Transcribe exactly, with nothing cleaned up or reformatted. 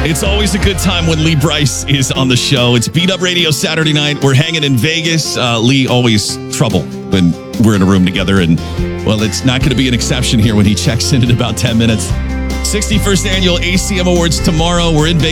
It's always a good time when Lee Brice is on the show. It's Beat Up Radio Saturday night. We're hanging in Vegas. Uh, Lee, always trouble when we're in a room together. And, well, it's not going to be an exception here when he checks in in about ten minutes. sixty-first Annual A C M Awards tomorrow. We're in Vegas.